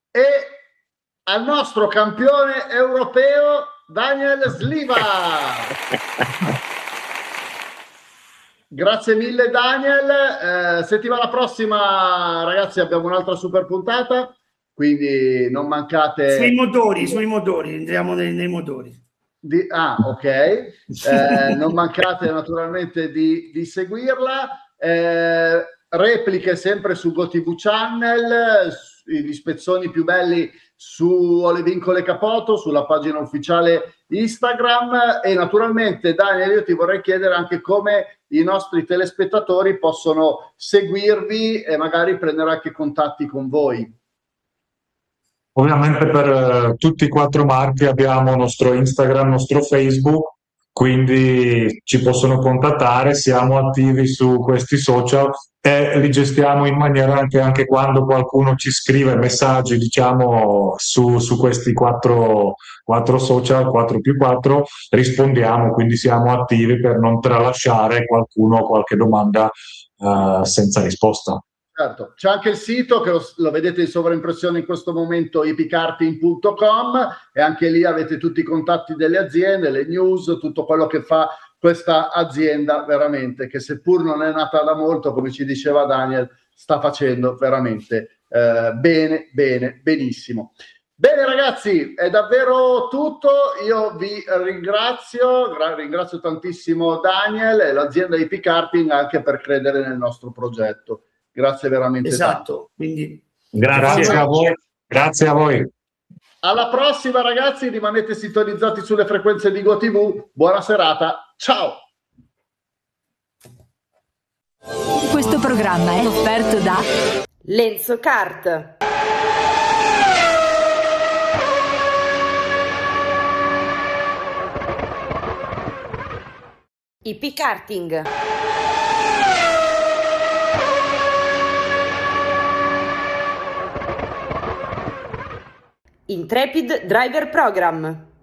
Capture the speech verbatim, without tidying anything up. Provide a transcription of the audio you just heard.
e al nostro campione europeo Daniel Sliva. Grazie mille Daniel, eh, settimana prossima ragazzi abbiamo un'altra super puntata, quindi non mancate. Sui motori, sui motori, entriamo nei, nei motori. Di, ah, ok, eh, non mancate naturalmente di, di seguirla. Eh, repliche sempre su GoTV Channel, gli spezzoni più belli su Ole Vincole Capoto, sulla pagina ufficiale Instagram. E naturalmente Daniel, io ti vorrei chiedere anche come i nostri telespettatori possono seguirvi e magari prendere anche contatti con voi. Ovviamente per eh, tutti i quattro marchi abbiamo nostro Instagram, nostro Facebook, quindi ci possono contattare, siamo attivi su questi social e li gestiamo in maniera anche, anche quando qualcuno ci scrive messaggi, diciamo, su, su questi quattro, quattro social, quattro più quattro, rispondiamo, quindi siamo attivi per non tralasciare qualcuno o qualche domanda eh, senza risposta. Certo, c'è anche il sito che lo, lo vedete in sovraimpressione in questo momento, i p karting punto com, e anche lì avete tutti i contatti delle aziende, le news, tutto quello che fa questa azienda veramente, che seppur non è nata da molto, come ci diceva Daniel, sta facendo veramente eh, bene, bene, benissimo. Bene ragazzi, è davvero tutto, io vi ringrazio, ringrazio tantissimo Daniel e l'azienda I P Karting anche per credere nel nostro progetto. Grazie veramente esatto, tanto. Quindi grazie. grazie a voi. Grazie a voi. Alla prossima ragazzi, rimanete sintonizzati sulle frequenze di GoTV. Buona serata. Ciao. Questo programma è offerto da Lenzo Kart. I P Karting. Intrepid Driver Program.